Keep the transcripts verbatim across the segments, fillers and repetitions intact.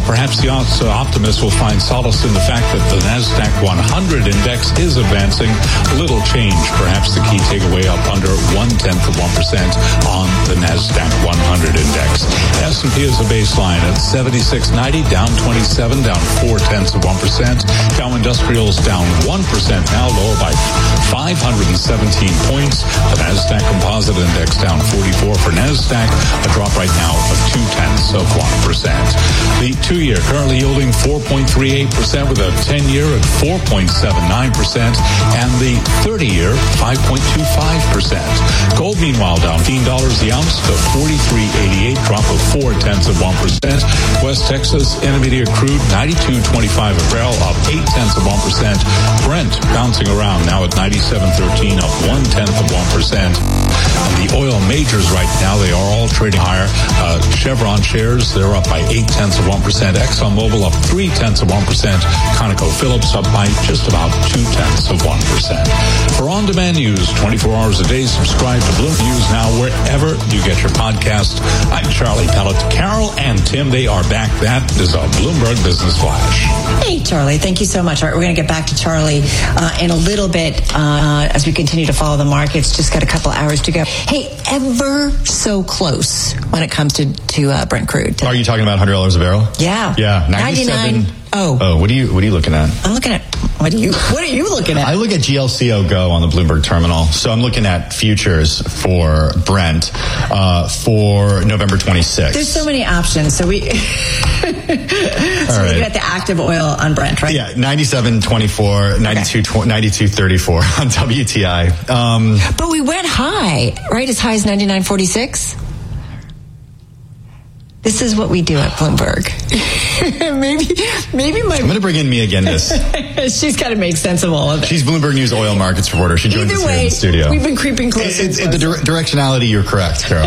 perhaps the optimist will find solace in the fact that the NASDAQ one hundred index is advancing. Little change, perhaps the key takeaway, up under one-tenth of one percent on the NASDAQ one hundred index. S and P is a baseline at seventy-six ninety, down twenty-seven, down four-tenths of one percent. Dow Industrials down one percent now, lower by five hundred seventeen points. The NASDAQ Composite Index down forty-four for NASDAQ, a drop right now of two-tenths of one percent. The two-year currently yielding four point three eight percent with a ten-year at four point seven nine percent and the thirty-year five point two five percent. Gold, meanwhile, down fifteen dollars the ounce to forty-three eighty-eight, drop of four-tenths of one percent. West Texas Intermediate crude ninety-two twenty-five a barrel, up eight-tenths of one percent. Brent bouncing around now at ninety-seven thirteen, up one-tenth of one percent. And the oil majors right now, they are all trading higher. Uh, Chevron shares, they're up by eight-tenths of one percent. ExxonMobil up three-tenths of one percent. ConocoPhillips up by just about two-tenths of one percent. For on-demand news, twenty-four hours a day, subscribe to Bloomberg News now wherever you get your podcast. I'm Charlie Pellet. Carol and Tim, they are back. That is a Bloomberg Business Flash. Hey, Charlie. Thank you so much. All right, we're going to get back to Charlie uh, in a little bit uh, as we continue to follow the markets. Just got a couple hours to go. Hey, ever so close when it comes to, to uh, Brent crude. Are you talking about one hundred dollars a barrel? Yeah. Yeah, ninety-seven. ninety-nine. Oh. Oh, what are you what are you looking at? I'm looking at what are you what are you looking at? I look at G L C O Go on the Bloomberg terminal. So I'm looking at futures for Brent uh, for November twenty-sixth. There's so many options. So we so All we're right. looking at the active oil on Brent, right? Yeah, ninety-seven twenty-four, ninety-two ninety-two thirty-four on W T I. Um, but we went high, right? As high as ninety-nine forty-six. This is what we do at Bloomberg. maybe, maybe my. I'm going to bring in Mia Gendis. She's got to make sense of all of it. She's Bloomberg News oil markets reporter. She joins Either us way, here in the studio. We've been creeping closer. It's, it's, the dire- directionality, you're correct, Carol.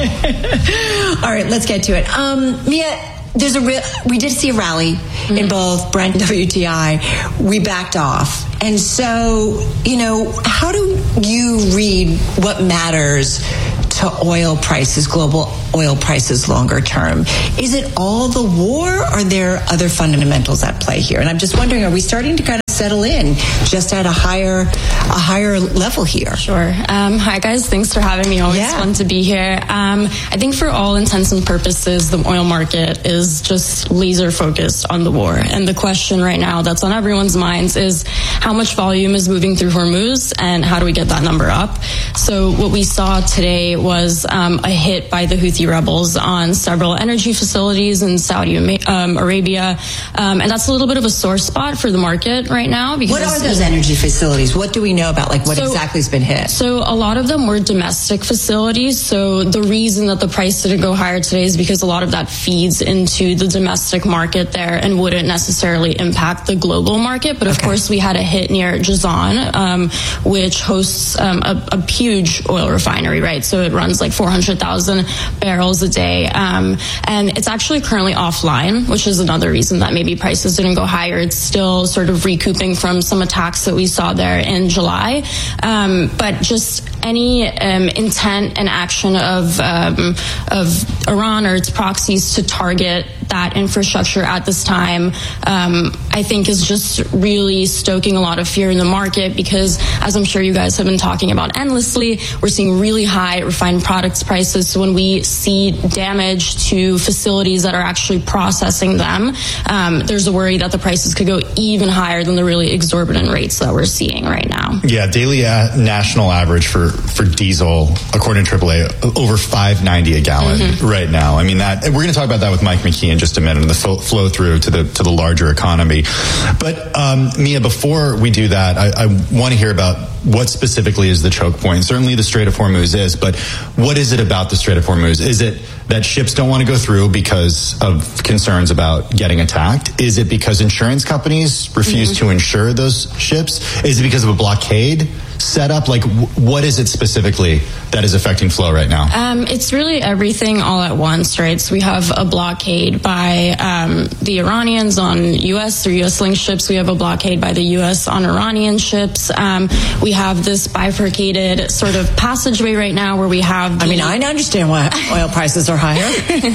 All right, let's get to it. Um, Mia. There's a real, we did see a rally mm-hmm. in both Brent and W T I. We backed off. And so, you know, how do you read what matters to oil prices, global oil prices longer term? Is it all the war, or are there other fundamentals at play here? And I'm just wondering, are we starting to kind of settle in just at a higher a higher level here? Sure. Um, hi, guys. Thanks for having me. Always yeah. fun to be here. Um, I think for all intents and purposes, the oil market is just laser focused on the war. And the question right now that's on everyone's minds is how much volume is moving through Hormuz and how do we get that number up? So what we saw today was um, a hit by the Houthi rebels on several energy facilities in Saudi um, Arabia. Um, and that's a little bit of a sore spot for the market right now. Because what are those energy facilities? What do we know about, like, what so, exactly has been hit? So a lot of them were domestic facilities. So the reason that the price didn't go higher today is because a lot of that feeds into the domestic market there and wouldn't necessarily impact the global market. But of okay. course, we had a hit near Jazan, um, which hosts um, a, a huge oil refinery, right? So it runs like four hundred thousand barrels a day. Um, and it's actually currently offline, which is another reason that maybe prices didn't go higher. It's still sort of recouping from some attacks that we saw there in July. Um, but just any um, intent and action of um, of Iran or its proxies to target that infrastructure at this time, um, I think is just really stoking a lot of fear in the market because, as I'm sure you guys have been talking about endlessly, we're seeing really high refined products prices. So when we see damage to facilities that are actually processing them, um, there's a worry that the prices could go even higher than the really exorbitant rates that we're seeing right now. Yeah, daily a- national average for, for diesel, according to triple A, over five ninety a gallon mm-hmm. right now. I mean, that we're going to talk about that with Mike McKee in just a minute and the fo- flow through to the to the larger economy. But um, Mia, before we do that, I, I want to hear about what specifically is the choke point. Certainly the Strait of Hormuz is, but what is it about the Strait of Hormuz? Is it that ships don't want to go through because of concerns about getting attacked? Is it because insurance companies refuse mm-hmm. to insure those ships? Is it because of a blockade set up? Like, w- what is it specifically that is affecting flow right now? Um, it's really everything all at once, right? So we have a blockade by um, the Iranians on U S or U S linked ships. We have a blockade by the U S on Iranian ships. Um, we have this bifurcated sort of passageway right now where we have... I mean, I understand why oil prices are higher.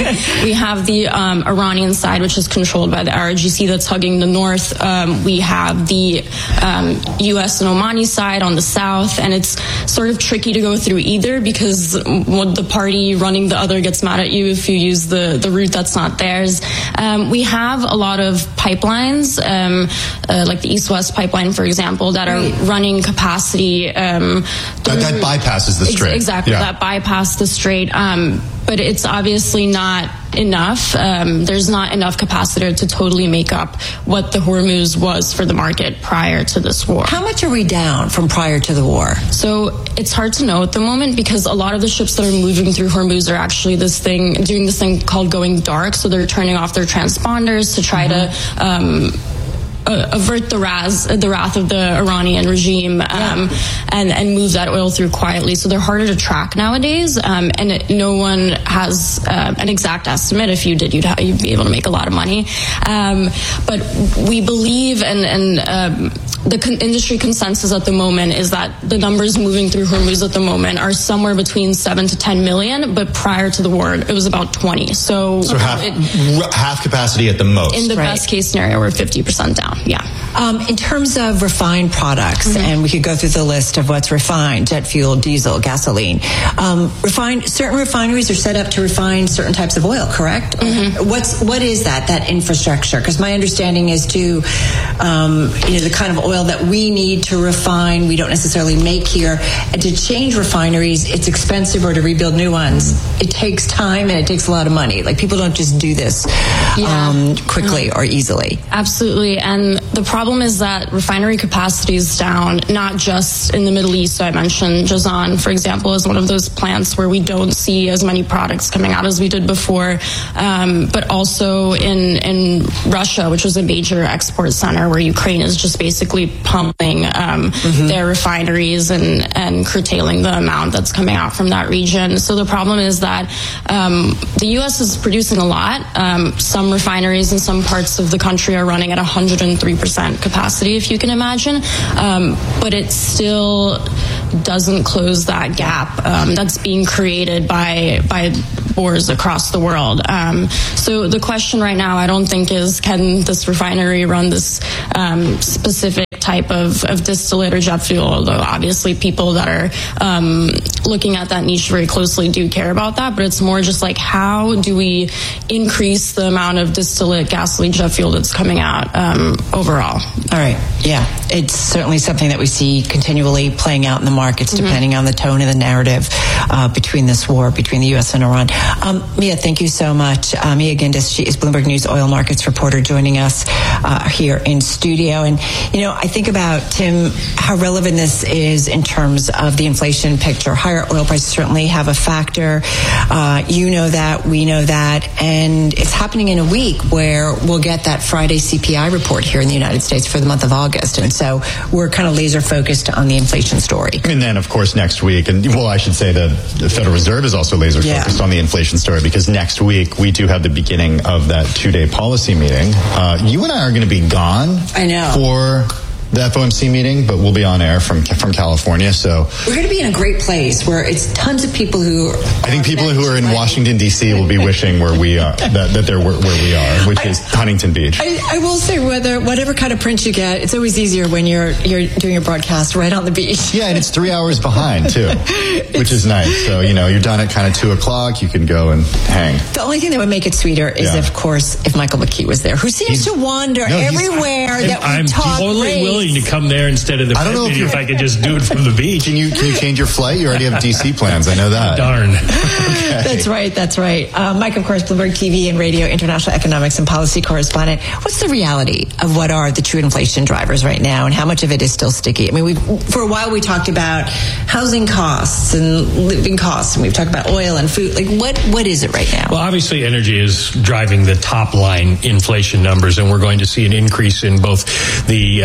We have the um, Iranian side, which is controlled by the R G C that's hugging the north. Um, we have the um, U S and Omani side on the south, and it's sort of tricky to go through either because the party running the other gets mad at you if you use the, the route that's not theirs. Um, we have a lot of pipelines, um, uh, like the East-West pipeline, for example, that are running capacity. Um, that, that bypasses the strait. Ex- exactly, yeah. That bypass the strait. Um, but it's obviously not enough. Um, there's not enough capacity to totally make up what the Hormuz was for the market prior to this war. How much are we down from prior to the war? So it's hard to know at the moment because a lot of the ships that are moving through Hormuz are actually this thing, doing this thing called going dark. So they're turning off their transponders to try mm-hmm. to um, Uh, avert the wrath, the wrath of the Iranian regime, um, yeah. and and move that oil through quietly. So they're harder to track nowadays, um, and it, no one has uh, an exact estimate. If you did, you'd, ha- you'd be able to make a lot of money. Um, but we believe, and and um, the con- industry consensus at the moment is that the numbers moving through Hormuz at the moment are somewhere between seven to ten million. But prior to the war, it was about twenty. So, so half, it, half capacity at the most. In the right. best case scenario, we're fifty percent down. Yeah. Um, in terms of refined products, mm-hmm. and we could go through the list of what's refined: jet fuel, diesel, gasoline. Um, refined certain refineries are set up to refine certain types of oil. Correct? Mm-hmm. What's what is that? That infrastructure? Because my understanding is to, um, you know, the kind of oil that we need to refine, we don't necessarily make here, and to change refineries, it's expensive, or to rebuild new ones, it takes time and it takes a lot of money. Like people don't just do this yeah. um, quickly mm-hmm. or easily. Absolutely. And the problem is that refinery capacity is down, not just in the Middle East. So I mentioned Jazan, for example, is one of those plants where we don't see as many products coming out as we did before, um, but also in, in Russia, which was a major export center where Ukraine is just basically pumping um, mm-hmm. their refineries and, and curtailing the amount that's coming out from that region. So the problem is that um, the U S is producing a lot. Um, some refineries in some parts of the country are running at one hundred three percent capacity, if you can imagine, um, but it still doesn't close that gap um, that's being created by by wars across the world. Um, so the question right now, I don't think, is can this refinery run this um, specific type of, of distillate or jet fuel, although obviously people that are um, looking at that niche very closely do care about that, but it's more just like, how do we increase the amount of distillate, gasoline, jet fuel that's coming out um, overall? All right. Yeah. It's certainly something that we see continually playing out in the markets, mm-hmm. depending on the tone of the narrative uh, between this war, between the U S and Iran. Um, Mia, thank you so much. Uh, Mia Gindis, she is Bloomberg News oil markets reporter, joining us uh, here in studio. And, you know, I think about, Tim, how relevant this is in terms of the inflation picture. Higher oil prices certainly have a factor. Uh, you know that, we know that, and it's happening in a week where we'll get that Friday C P I report here in the United States for the month of August. And so we're kind of laser focused on the inflation story. And then, of course, next week, and well, I should say the, the Federal Reserve is also laser focused yeah. on the inflation story, because next week we do have the beginning of that two-day policy meeting. Uh, you and I are going to be gone. I know. For the F O M C meeting, but we'll be on air from from California. So we're going to be in a great place where it's tons of people who are, I think people who are in right. Washington D C will be wishing where we are that, that they're where, where we are, which I, is Huntington Beach. I, I will say, whether whatever kind of print you get, it's always easier when you're you're doing your broadcast right on the beach. Yeah, and it's three hours behind too, which is nice. So you know, you're done at kind of two o'clock. You can go and hang. The only thing that would make it sweeter is, yeah. of course, if Michael McKee was there, who seems he's, to wander no, everywhere I'm, that we I'm talk totally race. willing to come there instead of the I don't know if, if I could just do it from the beach. Can you can you change your flight? You already have D C plans. I know that. Darn. Okay. That's right. That's right. Uh, Mike, of course, Bloomberg T V and radio international economics and policy correspondent. What's the reality of what are the true inflation drivers right now, and how much of it is still sticky? I mean, we for a while we talked about housing costs and living costs, and we've talked about oil and food. Like, what what is it right now? Well, obviously, energy is driving the top line inflation numbers, and we're going to see an increase in both the uh, headline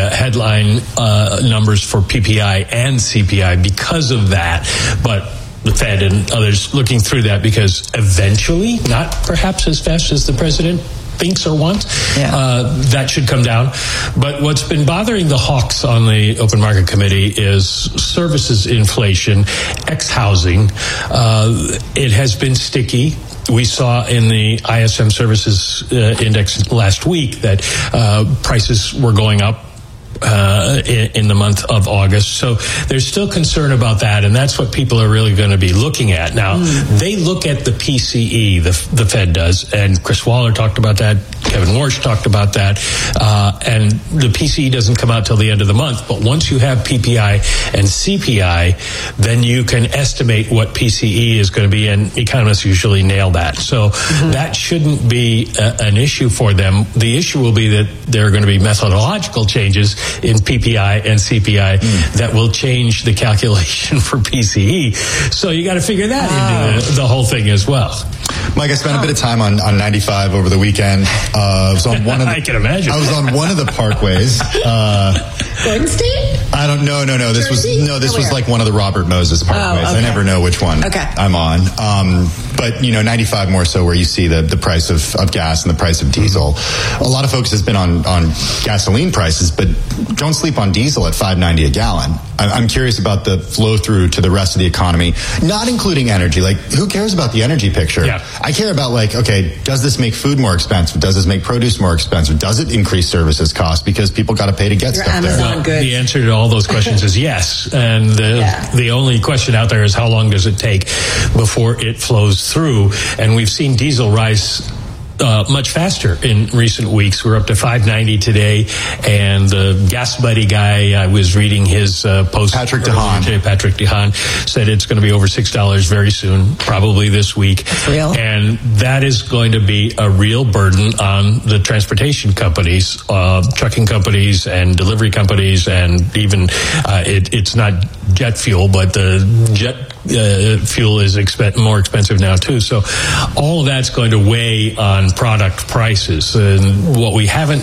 headline uh, numbers for P P I and C P I because of that. But the Fed and others looking through that because eventually, not perhaps as fast as the president thinks or wants, yeah. uh, that should come down. But what's been bothering the hawks on the Open Market Committee is services inflation, ex-housing. Uh, it has been sticky. We saw in the I S M Services uh, Index last week that uh, prices were going up Uh, in, in the month of August. So there's still concern about that, and that's what people are really going to be looking at. Now, mm. they look at the P C E, the, the Fed does, and Chris Waller talked about that, Kevin Warsh talked about that, uh, and the P C E doesn't come out till the end of the month, but once you have P P I and C P I, then you can estimate what P C E is going to be, and economists usually nail that. So mm-hmm. that shouldn't be a, an issue for them. The issue will be that there are going to be methodological changes in P P I and C P I mm. that will change the calculation for P C E. So you got to figure that wow. into the, the whole thing as well. Mike, I spent a bit of time on, on ninety-five over the weekend. Uh, I was on one of the, I can imagine. I was on one of the parkways. Uh, Gordon State? I don't know. No, no. This Jersey? was no. This Where? was like one of the Robert Moses parkways. Oh, okay. I never know which one okay. I'm on. Um, but you know, ninety-five more so, where you see the, the price of, of gas and the price of diesel. Mm-hmm. A lot of focus has been on, on gasoline prices, but don't sleep on diesel at five ninety a gallon. I'm curious about the flow through to the rest of the economy, not including energy. Like, who cares about the energy picture? Yeah. I care about, like, okay, does this make food more expensive? Does this make produce more expensive? Does it increase services costs because people got to pay to get Your stuff Amazon there? Well, goods. the answer to all those questions is yes. And the, yeah. the only question out there is how long does it take before it flows through? And we've seen diesel rise Uh, much faster in recent weeks. We're up to five ninety today, and the Gas Buddy guy, I was reading his uh, post. Patrick DeHaan. Today, Patrick DeHaan said it's going to be over six dollars very soon, probably this week. That's real. And that is going to be a real burden on the transportation companies, uh, trucking companies and delivery companies, and even uh, it, it's not jet fuel, but the jet uh, fuel is expen- more expensive now too. So all of that's going to weigh on product prices. And what we haven't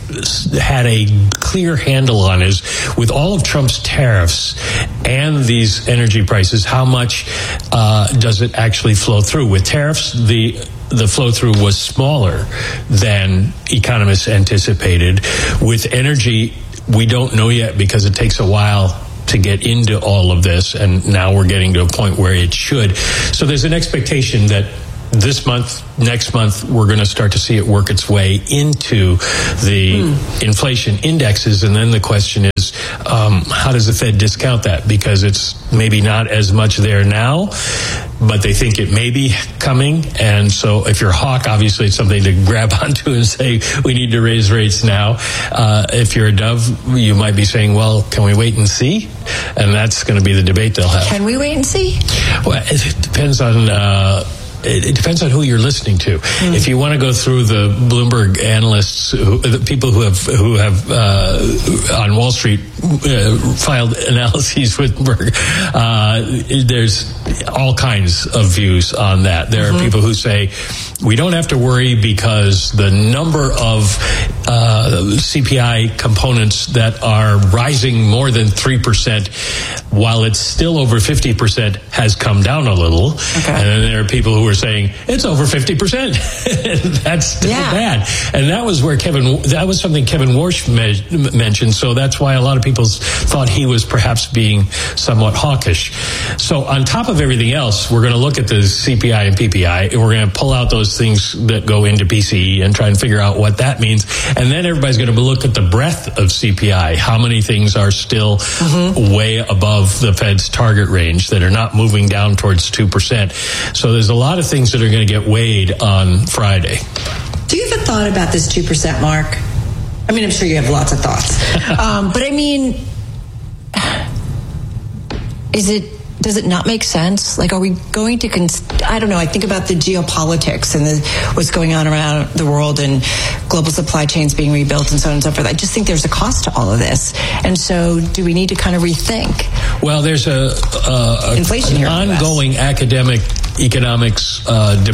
had a clear handle on is, with all of Trump's tariffs and these energy prices, how much uh, does it actually flow through? With tariffs, the the flow through was smaller than economists anticipated. With energy, we don't know yet because it takes a while to get into all of this, and now we're getting to a point where it should. So there's an expectation that this month, next month, we're going to start to see it work its way into the mm. inflation indexes. And then the question is, um, how does the Fed discount that? Because it's maybe not as much there now, but they think it may be coming. And so if you're a hawk, obviously it's something to grab onto and say, we need to raise rates now. Uh, if you're a dove, you might be saying, well, can we wait and see? And that's going to be the debate they'll have. Can we wait and see? Well, it depends on... Uh, It depends on who you're listening to. Mm. If you want to go through the Bloomberg analysts, who, the people who have who have uh, on Wall Street uh, filed analyses with Bloomberg, uh, there's all kinds of views on that. There mm-hmm. are people who say we don't have to worry because the number of uh, C P I components that are rising more than three percent, while it's still over fifty percent, has come down a little. Okay. And then there are people who are saying it's over fifty percent. That's still yeah. bad. And that was where Kevin, that was something Kevin Warsh me- mentioned. So that's why a lot of people thought he was perhaps being somewhat hawkish. So on top of everything else, we're going to look at the C P I and P P I, and we're going to pull out those things that go into P C E and try and figure out what that means. And then everybody's going to look at the breadth of C P I. How many things are still mm-hmm. way above the Fed's target range that are not moving down towards two percent? So there's a lot of things that are going to get weighed on Friday. Do you have a thought about this two percent mark? I mean, I'm sure you have lots of thoughts. um, but I mean, is it, does it not make sense? Like, are we going to, cons- I don't know, I think about the geopolitics and the, what's going on around the world and global supply chains being rebuilt and so on and so forth. I just think there's a cost to all of this. And so do we need to kind of rethink? Well, there's a, a, a Inflation an here ongoing academic economics uh, debate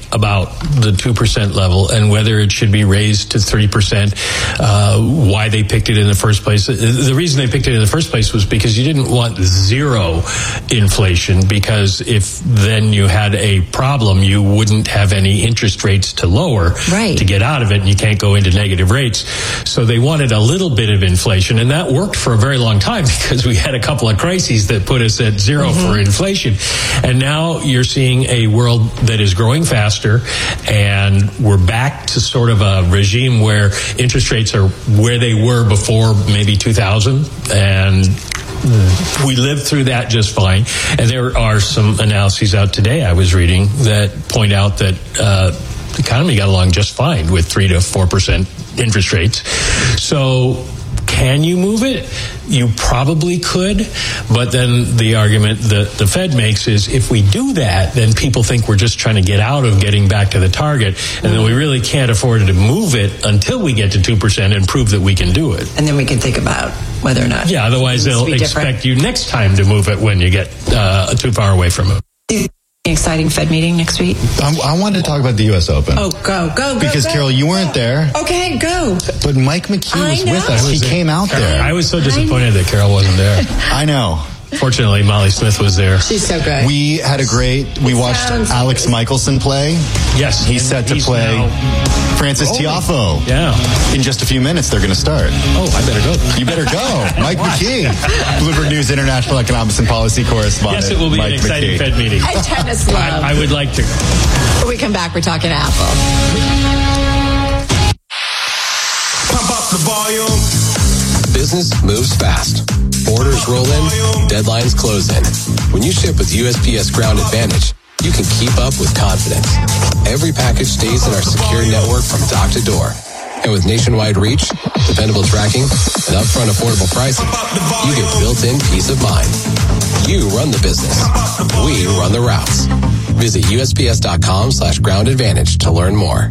about the two percent level and whether it should be raised to three percent, uh, why they picked it in the first place. The reason they picked it in the first place was because you didn't want zero inflation, because if then you had a problem, you wouldn't have any interest rates to lower right. to get out of it, and you can't go into negative rates. So they wanted a little bit of inflation, and that worked for a very long time because we had a couple of crises that put us at zero mm-hmm. for inflation. And now you're seeing a world that is growing faster, and we're back to sort of a regime where interest rates are where they were before maybe two thousand, and we lived through that just fine. And there are some analyses out today I was reading that point out that uh, the economy got along just fine with three to four percent interest rates. So can you move it? You probably could, but then the argument that the Fed makes is if we do that, then people think we're just trying to get out of getting back to the target, and then we really can't afford to move it until we get to two percent and prove that we can do it. And then we can think about whether or not. Yeah, otherwise they'll expect you next time to move it when you get uh, too far away from it. Exciting Fed meeting next week. I, I wanted to talk about the U S Open. Oh, go, go, go. Because, go, Carol, you go. weren't there. Okay, go. But Mike McKee was with us. He came out there. I was so disappointed that Carol wasn't there. I know. Fortunately, Molly Smith was there. She's so good. We had a great, we it watched Alex Michelson play. Yes. He's set to he's play Francis rolling. Tiafoe. Yeah. In just a few minutes, they're going to start. Oh, I better go. You better go. Mike McKee, Bloomberg News International Economics and Policy Correspondent. Yes, it will be Mike an exciting McKee. Fed meeting. And tennis love. I, I would like to. When we come back, we're talking Apple. Pump up the volume. Business moves fast. Orders roll in, deadlines close in. When you ship with U S P S Ground Advantage, you can keep up with confidence. Every package stays in our secure network from dock to door. And with nationwide reach, dependable tracking, and upfront affordable pricing, you get built-in peace of mind. You run the business. We run the routes. Visit USPS.com slash ground advantage to learn more.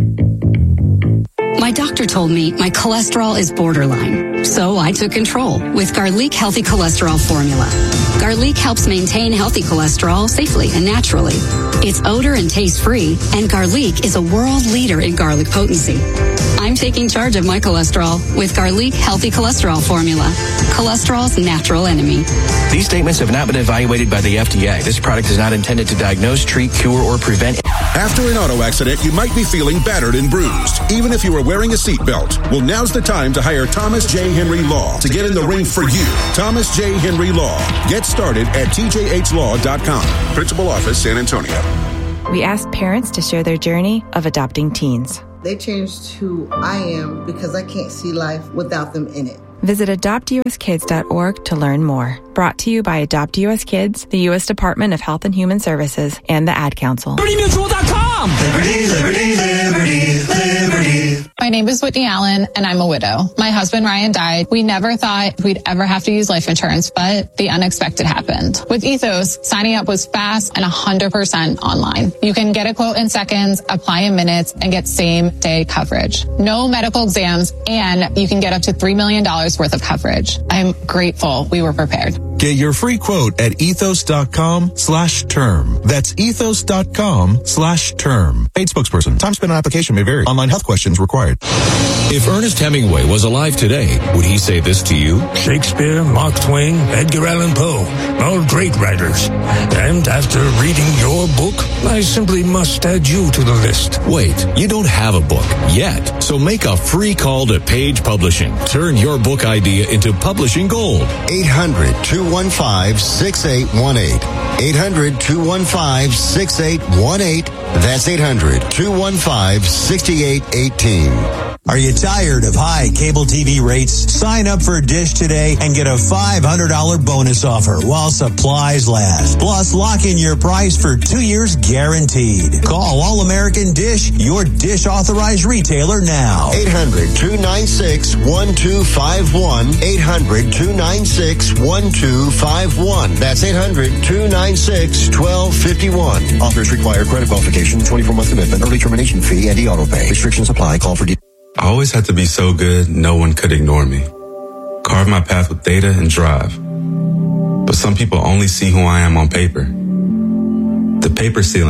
My doctor told me my cholesterol is borderline, so I took control with Garlic Healthy Cholesterol Formula. Garlic helps maintain healthy cholesterol safely and naturally. It's odor and taste-free, and Garlic is a world leader in garlic potency. I'm taking charge of my cholesterol with Garlic Healthy Cholesterol Formula, cholesterol's natural enemy. These statements have not been evaluated by the F D A. This product is not intended to diagnose, treat, cure, or prevent. After an auto accident, you might be feeling battered and bruised, even if you are wearing a seatbelt. Well, now's the time to hire Thomas J. Henry Law to get in the ring for you. Thomas J. Henry Law. Get started at T J H law dot com. Principal Office, San Antonio. We asked parents to share their journey of adopting teens. They changed who I am because I can't see life without them in it. Visit adopt U S kids dot org to learn more. Brought to you by Adopt U S Kids, the U S Department of Health and Human Services, and the Ad Council. Liberty Mutual dot com! Liberty, liberty, liberty, liberty. My name is Whitney Allen, and I'm a widow. My husband, Ryan, died. We never thought we'd ever have to use life insurance, but the unexpected happened. With Ethos, signing up was fast and one hundred percent online. You can get a quote in seconds, apply in minutes, and get same-day coverage. No medical exams, and you can get up to three million dollars worth of coverage. I'm grateful we were prepared. Get your free quote at ethos dot com slash term. That's ethos dot com slash term. Paid spokesperson. Time spent on application may vary. Online health questions required. If Ernest Hemingway was alive today, would he say this to you? Shakespeare, Mark Twain, Edgar Allan Poe, all great writers. And after reading your book, I simply must add you to the list. Wait, you don't have a book yet. So make a free call to Page Publishing. Turn your book idea into publishing gold. eight hundred, two one five, six eight one eight. eight hundred, two one five, six eight one eight. That's eight hundred, two one five, six eight one eight. Are you tired of high cable T V rates? Sign up for Dish today and get a five hundred dollars bonus offer while supplies last. Plus, lock in your price for two years guaranteed. Call All American Dish, your Dish authorized retailer now. eight hundred, two nine six, one two five one. eight hundred, two nine six, one two five one. That's eight hundred, two nine six, one two five one. Offers require credit qualification, twenty-four month commitment, early termination fee, and e-auto pay. Restrictions apply. Call for details. I always had to be so good, no one could ignore me. Carve my path with data and drive. But some people only see who I am on paper. The paper ceiling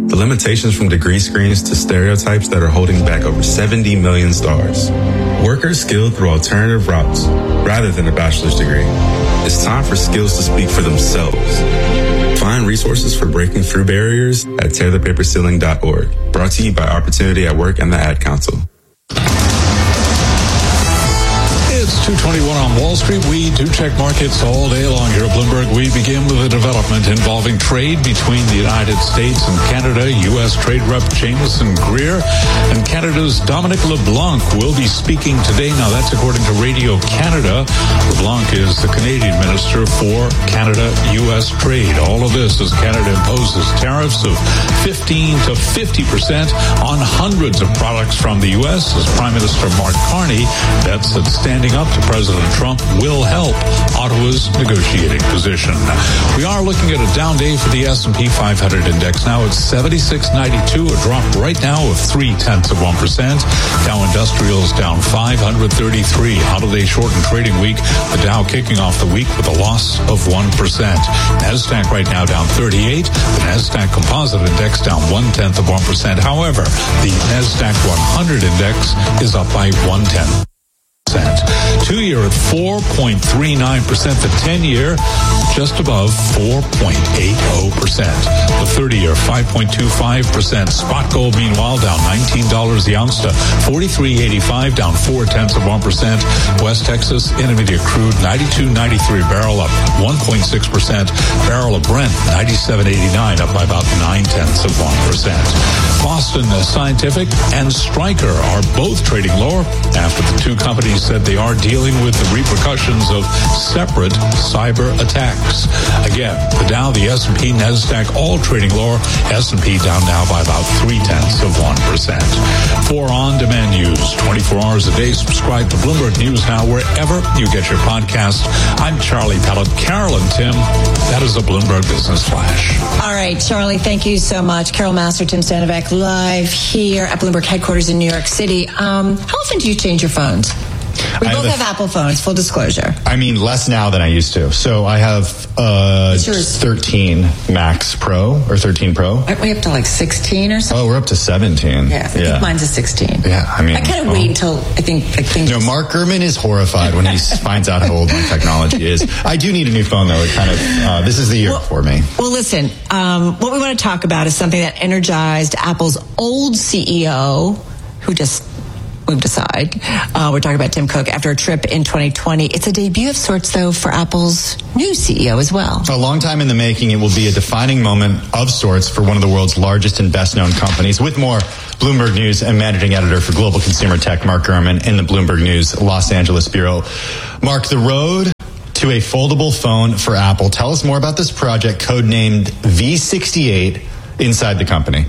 The limitations from degree screens to stereotypes that are holding back over seventy million stars. Workers skilled through alternative routes rather than a bachelor's degree. It's time for skills to speak for themselves. Find resources for breaking through barriers at tear the paper ceiling dot org. Brought to you by Opportunity at Work and the Ad Council. It's two twenty-one on Wall Street. We do check markets all day long here at Bloomberg. We begin with a development involving trade between the United States and Canada. U S Trade Rep Jameson Greer and Canada's Dominic LeBlanc will be speaking today. Now, that's according to Radio Canada. LeBlanc is the Canadian Minister for Canada-U S trade. All of this as Canada imposes tariffs of fifteen to fifty percent on hundreds of products from the U S as Prime Minister Mark Carney bets that standing up to President Trump will help Ottawa's negotiating position. We are looking at a down day for the S and P five hundred index. Now it's seventy-six ninety-two, a drop right now of three tenths of one percent. Dow Industrials down five hundred thirty-three. Holiday shortened trading week. The Dow kicking off the week with a loss of one percent. NASDAQ right now down thirty-eight. The NASDAQ Composite Index down one tenth of one percent. However, the NASDAQ one hundred Index is up by one tenth. Two-year at four point three nine percent. The ten-year just above four point eight zero percent. The thirty-year five point two five percent. Spot gold, meanwhile, down nineteen dollars the ounce to forty-three eighty-five, down four tenths of one percent. West Texas Intermediate crude ninety-two ninety-three barrel, up one point six percent. Barrel of Brent ninety-seven eighty-nine, up by about nine tenths of one percent. Boston Scientific and Stryker are both trading lower after the two companies said they are dealing with the repercussions of separate cyber attacks. Again, the Dow, the S and P, NASDAQ all trading lower. S and P down now by about three tenths of one percent. For on-demand news, twenty-four hours a day, subscribe to Bloomberg News Now wherever you get your podcast. I'm Charlie Pellet. Carol and Tim, that is a Bloomberg Business Flash. All right, Charlie, thank you so much. Carol Master, Tim Stanovac, live here at Bloomberg headquarters in New York City. Um, how often do you change your phones? We both have, have Apple phones, full disclosure. I mean, less now than I used to. So I have uh, thirteen Max Pro or thirteen Pro. Aren't we up to like sixteen or something? Oh, we're up to seventeen. Yeah, I yeah. think mine's a sixteen. Yeah, I mean. I kind of oh. wait until I think. I think no, Mark Gurman is horrified when he finds out how old my technology is. I do need a new phone, though. It kind of, uh, this is the year well, for me. Well, listen, um, what we want to talk about is something that energized Apple's old C E O, who just moved aside. Uh, we're talking about Tim Cook after a trip in twenty twenty. It's a debut of sorts, though, for Apple's new C E O as well. A long time in the making, it will be a defining moment of sorts for one of the world's largest and best-known companies. With more, Bloomberg News and managing editor for global consumer tech, Mark Gurman, in the Bloomberg News Los Angeles bureau. Mark, the road to a foldable phone for Apple. Tell us more about this project, codenamed V sixty-eight, inside the company.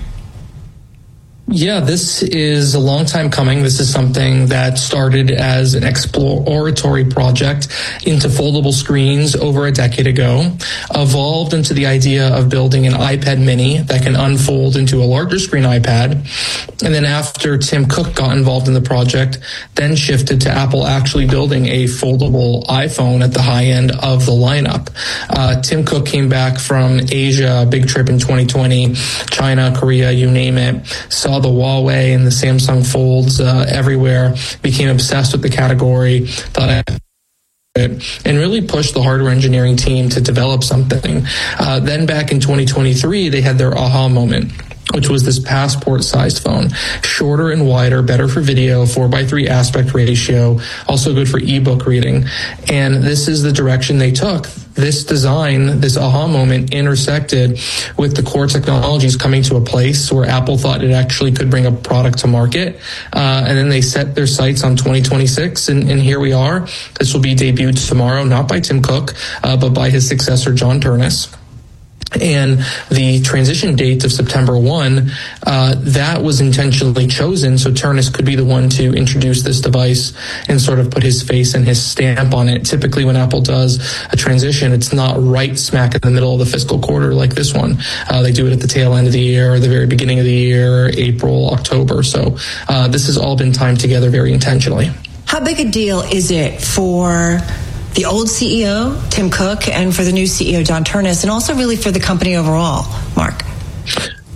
Yeah, this is a long time coming. This is something that started as an exploratory project into foldable screens over a decade ago, evolved into the idea of building an iPad mini that can unfold into a larger screen iPad. And then after Tim Cook got involved in the project, then shifted to Apple actually building a foldable iPhone at the high end of the lineup. Uh, Tim Cook came back from Asia, big trip in twenty twenty, China, Korea, you name it, saw the Huawei and the Samsung Folds uh, everywhere, became obsessed with the category, thought it, and really pushed the hardware engineering team to develop something. Uh, then back in twenty twenty-three, they had their aha moment, which was this passport-sized phone. Shorter and wider, better for video, four by three aspect ratio, also good for ebook reading. And this is the direction they took. This design, this aha moment, intersected with the core technologies coming to a place where Apple thought it actually could bring a product to market. Uh, and then they set their sights on twenty twenty-six, and, and here we are. This will be debuted tomorrow, not by Tim Cook, uh, but by his successor, John Ternus. And the transition date of September first, uh, that was intentionally chosen so Ternus could be the one to introduce this device and sort of put his face and his stamp on it. Typically when Apple does a transition, it's not right smack in the middle of the fiscal quarter like this one. Uh, they do it at the tail end of the year, or the very beginning of the year, April, October. So uh, this has all been timed together very intentionally. How big a deal is it for the old C E O, Tim Cook, and for the new C E O, John Ternus, and also really for the company overall, Mark?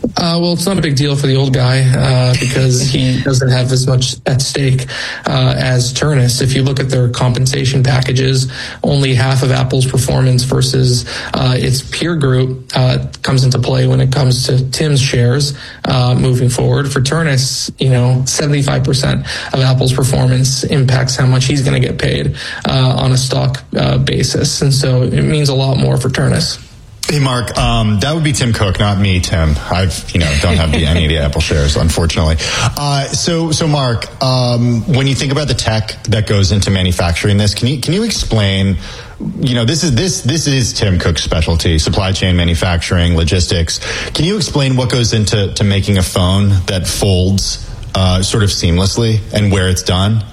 Uh, well, it's not a big deal for the old guy uh, because he doesn't have as much at stake uh, as Turnus. If you look at their compensation packages, only half of Apple's performance versus uh, its peer group uh, comes into play when it comes to Tim's shares uh, moving forward. For Turnus, you know, seventy-five percent of Apple's performance impacts how much he's going to get paid uh, on a stock uh, basis. And so it means a lot more for Turnus. Hey, Mark, um, that would be Tim Cook, not me, Tim. I've, you know, don't have the, any of the Apple shares, unfortunately. Uh, so, so Mark, um, when you think about the tech that goes into manufacturing this, can you, can you explain, you know, this is, this, this is Tim Cook's specialty, supply chain, manufacturing, logistics. Can you explain what goes into, to making a phone that folds, uh, sort of seamlessly and where it's done?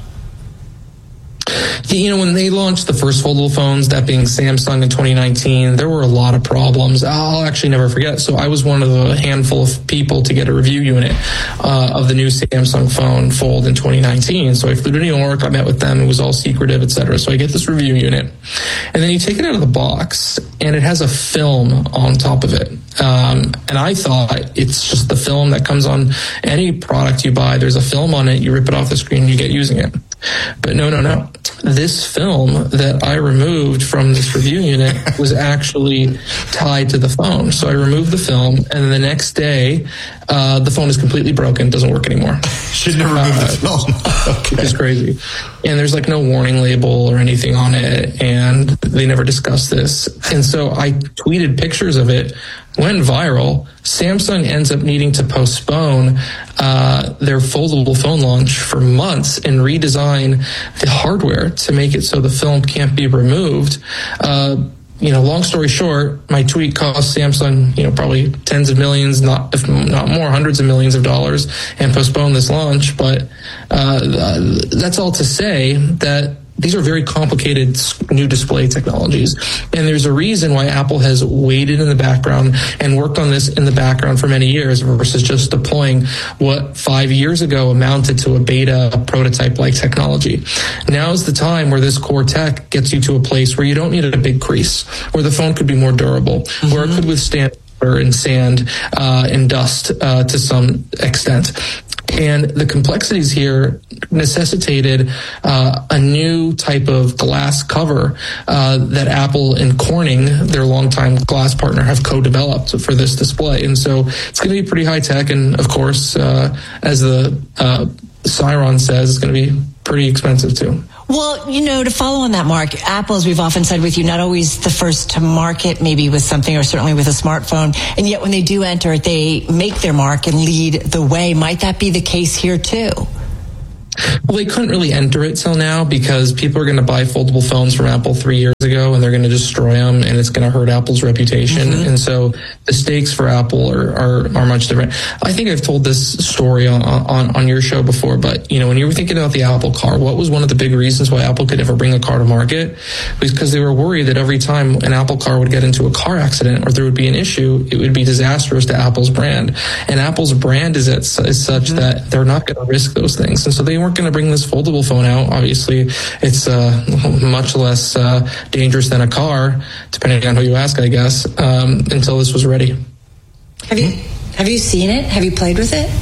You know, when they launched the first foldable phones, that being Samsung in twenty nineteen, there were a lot of problems. I'll actually never forget. So I was one of the handful of people to get a review unit uh, of the new Samsung phone Fold in twenty nineteen. So I flew to New York. I met with them. It was all secretive, et cetera. So I get this review unit. And then you take it out of the box, and it has a film on top of it. Um, and I thought it's just the film that comes on any product you buy. There's a film on it. You rip it off the screen, you get using it. But no, no, no. This film that I removed from this review unit was actually tied to the phone. So I removed the film, and then the next day, uh, the phone is completely broken, doesn't work anymore. Shouldn't have removed uh, the film. Okay. It's crazy. And there's like no warning label or anything on it, and they never discussed this. And so I tweeted pictures of it, went viral. Samsung ends up needing to postpone uh, their foldable phone launch for months and redesign the hardware to make it so the film can't be removed. Uh, you know, long story short, my tweet cost Samsung, you know, probably tens of millions, not if not more, hundreds of millions of dollars, and postponed this launch. But uh, that's all to say that these are very complicated new display technologies. And there's a reason why Apple has waited in the background and worked on this in the background for many years versus just deploying what five years ago amounted to a beta prototype-like technology. Now's the time where this core tech gets you to a place where you don't need a big crease, where the phone could be more durable, mm-hmm. where it could withstand and sand uh, and dust uh, to some extent. And the complexities here necessitated uh, a new type of glass cover uh, that Apple and Corning, their longtime glass partner, have co-developed for this display. And so it's going to be pretty high tech. And of course, uh, as the uh, Siron says, it's going to be pretty expensive too. Well, you know, to follow on that, Mark, Apple, as we've often said with you, not always the first to market maybe with something or certainly with a smartphone. And yet when they do enter it, they make their mark and lead the way. Might that be the case here too? Well, they couldn't really enter it till now because people are going to buy foldable phones from Apple three years ago and they're going to destroy them and it's going to hurt Apple's reputation. Mm-hmm. And so the stakes for Apple are, are, are much different. I think I've told this story on, on, on your show before, but you know, when you were thinking about the Apple car, what was one of the big reasons why Apple could never bring a car to market? Was because they were worried that every time an Apple car would get into a car accident or there would be an issue, it would be disastrous to Apple's brand. And Apple's brand is, at, is such mm-hmm. that they're not going to risk those things. And so they weren't going to bring this foldable phone out. Obviously, it's uh, much less uh, dangerous than a car, depending on who you ask, I guess, um, until this was ready. Have you have you seen it? Have you played with it?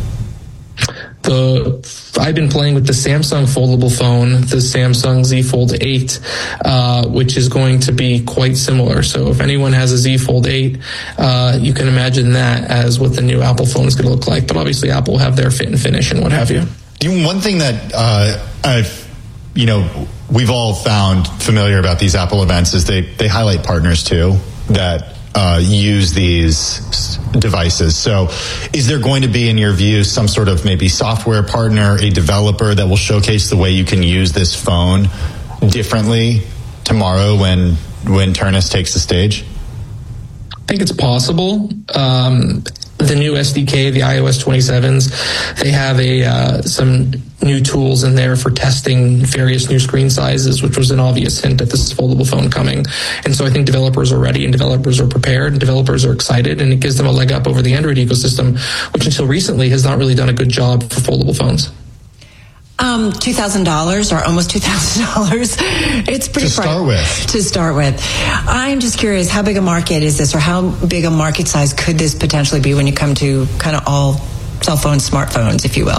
The I've been playing with the Samsung foldable phone, the Samsung Z Fold eight, uh, which is going to be quite similar. So if anyone has a Z Fold eight, uh, you can imagine that as what the new Apple phone is going to look like. But obviously, Apple will have their fit and finish and what have you. One thing that uh, I've, you know, we've all found familiar about these Apple events is they, they highlight partners too that uh, use these devices. So is there going to be, in your view, some sort of maybe software partner, a developer that will showcase the way you can use this phone differently tomorrow when, when Turnus takes the stage? I think it's possible. Um, the new S D K, the i O S twenty-sevens, they have a uh, some new tools in there for testing various new screen sizes, which was an obvious hint at this foldable phone coming. And so I think developers are ready and developers are prepared and developers are excited, and it gives them a leg up over the Android ecosystem, which until recently has not really done a good job for foldable phones. Um, two thousand dollars or almost two thousand dollars. It's pretty to start pri- with. To start with. I'm just curious, how big a market is this, or how big a market size could this potentially be when you come to kind of all cell phones, smartphones, if you will?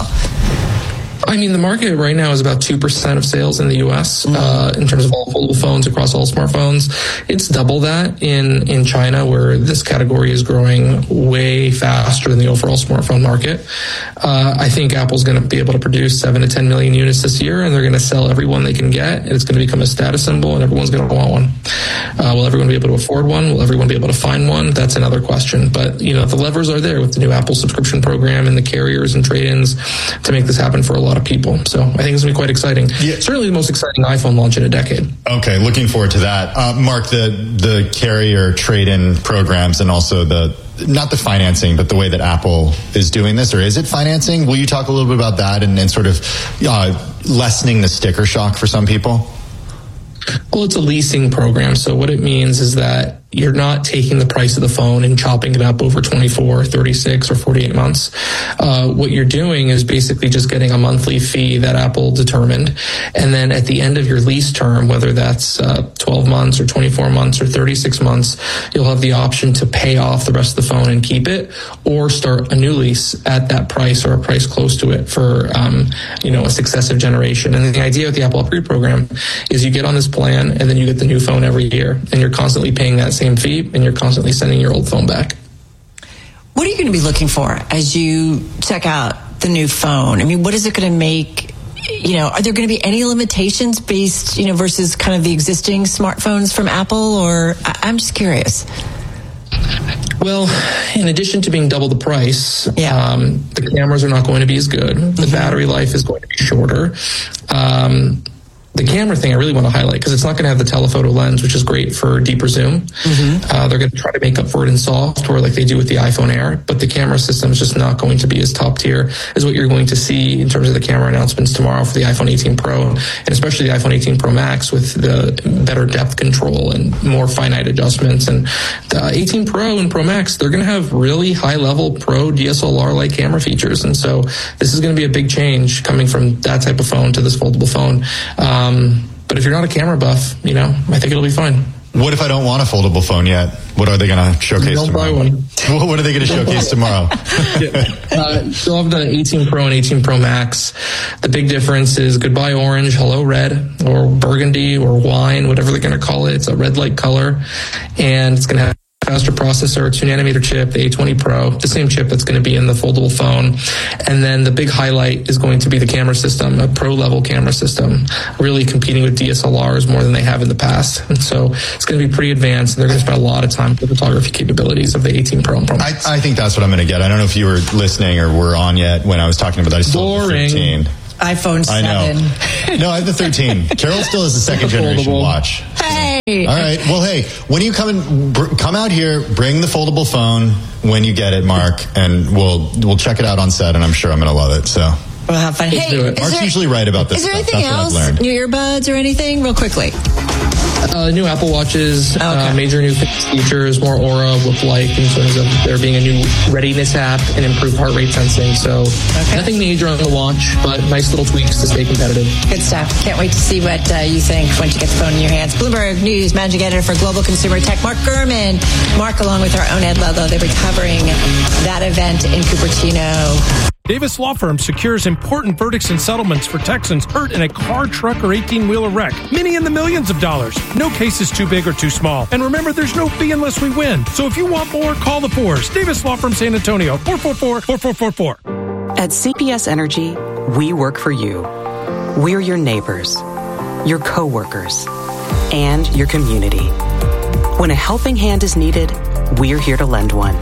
I mean, the market right now is about two percent of sales in the U S uh, in terms of all foldable phones across all smartphones. It's double that in, in China, where this category is growing way faster than the overall smartphone market. Uh, I think Apple's going to be able to produce seven to ten million units this year, and they're going to sell every one they can get, and it's going to become a status symbol, and everyone's going to want one. Uh, will everyone be able to afford one? Will everyone be able to find one? That's another question. But, you know, the levers are there with the new Apple subscription program and the carriers and trade-ins to make this happen for a lot of people. So I think it's going to be quite exciting. Yeah. Certainly the most exciting iPhone launch in a decade. Okay, looking forward to that. Uh, Mark, the the carrier trade-in programs and also the, not the financing, but the way that Apple is doing this, or is it financing? Will you talk a little bit about that and, and sort of uh, lessening the sticker shock for some people? Well, it's a leasing program. So what it means is that you're not taking the price of the phone and chopping it up over twenty-four, thirty-six, or forty-eight months. Uh, what you're doing is basically just getting a monthly fee that Apple determined. And then at the end of your lease term, whether that's uh, twelve months or twenty-four months or thirty-six months, you'll have the option to pay off the rest of the phone and keep it, or start a new lease at that price or a price close to it for, um, you know, a successive generation. And the idea with the Apple Upgrade program is you get on this plan and then you get the new phone every year, and you're constantly paying that same fee, and you're constantly sending your old phone back. What are you going to be looking for as you check out the new phone? I mean, what is it going to make? You know, are there going to be any limitations based, you know, versus kind of the existing smartphones from Apple? Or I- I'm just curious. Well, in addition to being double the price, yeah. um, the cameras are not going to be as good. The mm-hmm. battery life is going to be shorter. Um, The camera thing I really want to highlight, because it's not going to have the telephoto lens, which is great for deeper zoom. Mm-hmm. Uh, they're going to try to make up for it in software like they do with the iPhone Air, but the camera system is just not going to be as top tier as what you're going to see in terms of the camera announcements tomorrow for the iPhone eighteen Pro, and especially the iPhone eighteen Pro Max with the better depth control and more finite adjustments. And the eighteen Pro and Pro Max, they're going to have really high-level Pro D S L R-like camera features, and so this is going to be a big change coming from that type of phone to this foldable phone. Um, Um, but if you're not a camera buff, you know, I think it'll be fine. What if I don't want a foldable phone yet? What are they going to showcase don't tomorrow? Buy one. What are they going to showcase tomorrow? uh, still have the eighteen Pro and eighteen Pro Max. The big difference is goodbye orange, hello red, or burgundy, or wine, whatever they're going to call it. It's a red light color, and it's going to have faster processor, two nanometer chip, the A twenty Pro, the same chip that's going to be in the foldable phone. And then the big highlight is going to be the camera system, a pro level camera system, really competing with D S L Rs more than they have in the past. And so it's going to be pretty advanced, and they're going to spend a lot of time with the photography capabilities of the eighteen Pro and Pro Max. I, I think that's what I'm going to get. I don't know if you were listening or were on yet when I was talking about that. I still have the thirteen. iPhone seven. I know. No, I have the thirteen. Carol still has the second generation watch. Hey. All right. Well, hey, when you come and br- come out here, bring the foldable phone when you get it, Mark, and we'll we'll check it out on set, and I'm sure I'm going to love it. So we'll have fun. Let's hey, do it. Mark's there, usually right about this Is there stuff. anything That's else? New earbuds or anything? Real quickly. Uh, new Apple Watches, okay. uh, major new features, more Aura with like in terms of there being a new readiness app and improved heart rate sensing. So okay. nothing major on the launch, but nice little tweaks to stay competitive. Good stuff. Can't wait to see what uh, you think once you get the phone in your hands. Bloomberg News managing editor for Global Consumer Tech, Mark Gurman. Mark, along with our own Ed Ludlow, they'll be covering that event in Cupertino. Davis Law Firm secures important verdicts and settlements for Texans hurt in a car, truck, or eighteen-wheeler wreck. Many in the millions of dollars. No case is too big or too small. And remember, there's no fee unless we win. So if you want more, call the fours. Davis Law Firm San Antonio, four four four, four four four four. At C P S Energy, we work for you. We're your neighbors, your coworkers, and your community. When a helping hand is needed, we're here to lend one.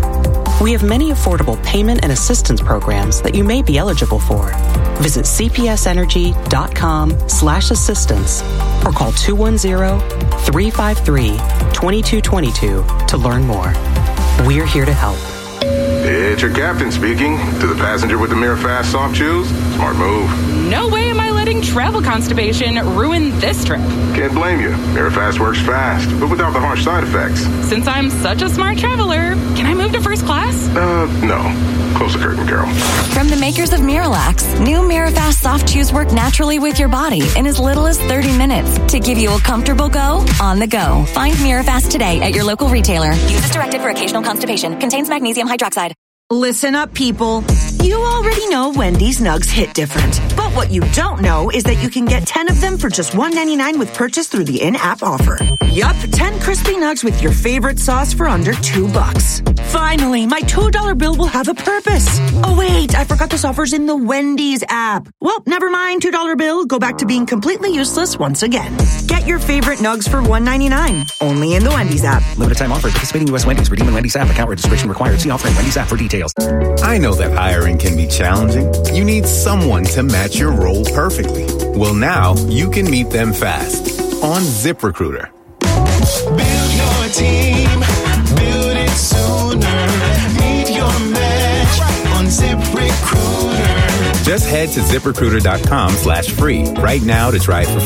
We have many affordable payment and assistance programs that you may be eligible for. Visit cpsenergy.com slash assistance or call two one zero, three five three, two two two two to learn more. We're here to help. It's your captain speaking. To the passenger with the mirror fast soft shoes, smart move. No way am I letting letting travel constipation ruin this trip. Can't blame you. Mirafast works fast, but without the harsh side effects. Since I'm such a smart traveler, can I move to first class? Uh, no. Close the curtain, Carol. From the makers of Miralax, new Mirafast soft chews work naturally with your body in as little as thirty minutes to give you a comfortable go on the go. Find Mirafast today at your local retailer. Use as directed for occasional constipation. Contains magnesium hydroxide. Listen up, people. You already know Wendy's Nugs hit different. But what you don't know is that you can get ten of them for just one ninety-nine with purchase through the in-app offer. Yup, ten crispy nugs with your favorite sauce for under two bucks. Finally, my two dollar bill will have a purpose. Oh wait, I forgot this offer's in the Wendy's app. Well, never mind, two dollar bill. Go back to being completely useless once again. Get your favorite nugs for one ninety-nine. Only in the Wendy's app. Limited time offer. Participating U S Wendy's. Redeem in Wendy's app. Account registration required. See offer in Wendy's app for details. I know that hiring can be challenging. You need someone to match your role perfectly. Well, now you can meet them fast on ZipRecruiter. Build your team, build it sooner. Meet your match on ZipRecruiter. Just head to ZipRecruiter.com slash free right now to try it for